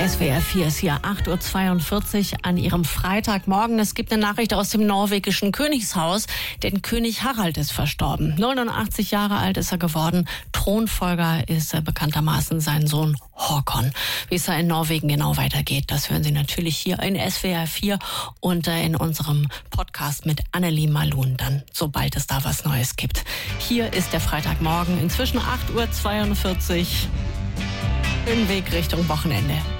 SWR 4 ist hier 8.42 Uhr an ihrem Freitagmorgen. Es gibt eine Nachricht aus dem norwegischen Königshaus, denn König Harald ist verstorben. 89 Jahre alt ist er geworden. Thronfolger ist bekanntermaßen sein Sohn Håkon. Wie es da in Norwegen genau weitergeht, das hören Sie natürlich hier in SWR 4 und in unserem Podcast mit Annelie Malun dann, sobald es da was Neues gibt. Hier ist der Freitagmorgen, inzwischen 8.42 Uhr. Im Weg Richtung Wochenende.